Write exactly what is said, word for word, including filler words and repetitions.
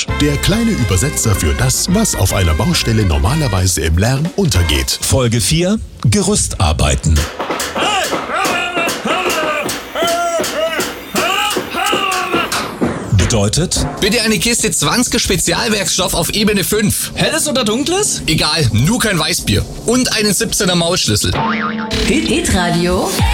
Deutsch. Der kleine Übersetzer für das, was auf einer Baustelle normalerweise im Lärm untergeht. Folge vier: Gerüstarbeiten. Bedeutet: Bitte eine Kiste zwanzig Spezialwerkstoff auf Ebene fünf. Helles oder dunkles? Egal, nur kein Weißbier. Und einen siebzehner Maulschlüssel. Hitradio